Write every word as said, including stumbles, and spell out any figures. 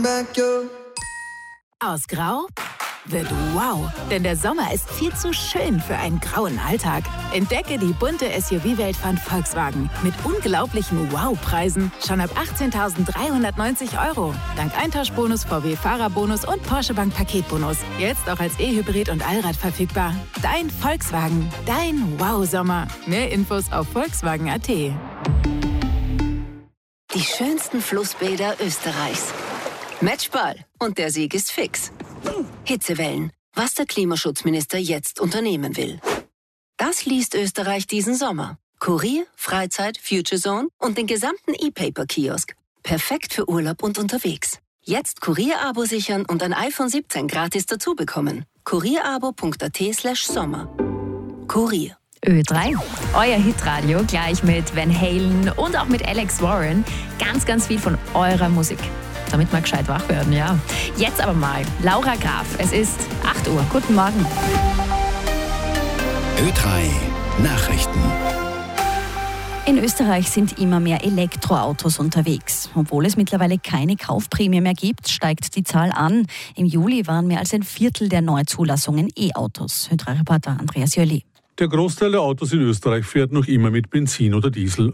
Aus Grau wird wow, denn der Sommer ist viel zu schön für einen grauen Alltag. Entdecke die bunte S U V-Welt von Volkswagen mit unglaublichen Wow-Preisen schon ab achtzehntausenddreihundertneunzig Euro. Dank Eintauschbonus, V W-Fahrerbonus und Porsche Bank Paketbonus. Jetzt auch als E-Hybrid und Allrad verfügbar. Dein Volkswagen, dein Wow-Sommer. Mehr Infos auf volkswagen punkt a t. Die schönsten Flussbäder Österreichs. Matchball. Und der Sieg ist fix. Hitzewellen. Was der Klimaschutzminister jetzt unternehmen will. Das liest Österreich diesen Sommer. Kurier, Freizeit, Future Zone und den gesamten E-Paper-Kiosk. Perfekt für Urlaub und unterwegs. Jetzt Kurier-Abo sichern und ein iPhone siebzehn gratis dazu bekommen. kurierabo punkt a t slash sommer. Kurier. Ö drei. Euer Hitradio gleich mit Van Halen und auch mit Alex Warren. Ganz, ganz viel von eurer Musik. Damit wir gescheit wach werden, ja. Jetzt aber mal Laura Graf. Es ist acht Uhr. Guten Morgen. Ö drei Nachrichten. In Österreich sind immer mehr Elektroautos unterwegs. Obwohl es mittlerweile keine Kaufprämie mehr gibt, steigt die Zahl an. Im Juli waren mehr als ein Viertel der Neuzulassungen E-Autos. Ö drei Reporter Andreas Jöli. Der Großteil der Autos in Österreich fährt noch immer mit Benzin oder Diesel.